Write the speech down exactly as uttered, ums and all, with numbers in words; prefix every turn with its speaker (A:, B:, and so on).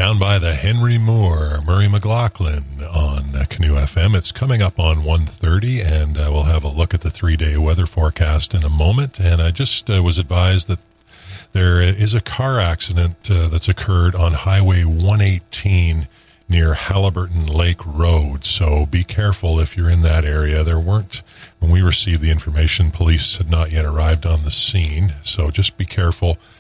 A: down by the Henry Moore, Murray McLaughlin on uh, Canoe F M. It's coming up on one thirty, and uh, we'll have a look at the three-day weather forecast in a moment. And I just uh, was advised that there is a car accident uh, that's occurred on Highway one eighteen near Halliburton Lake Road. So be careful if you're in that area. There weren't, when we received the information, police had not yet arrived on the scene. So just be careful